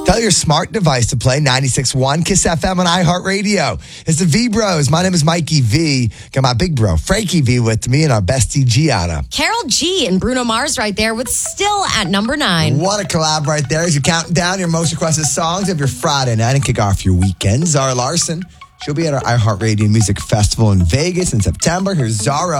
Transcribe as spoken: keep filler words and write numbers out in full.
Tell your smart device to play ninety-six point one Kiss F M on iHeartRadio. It's the V-Bros. My name is Mikey V. Got my big bro, Frankie V, with me and our bestie, Gianna. Carol G and Bruno Mars right there with Still at number nine. What a collab right there as you're counting down your most requested songs of your Friday night and kick off your weekend. Zara Larson, she'll be at our iHeartRadio Music Festival in Vegas in September. Here's Zara.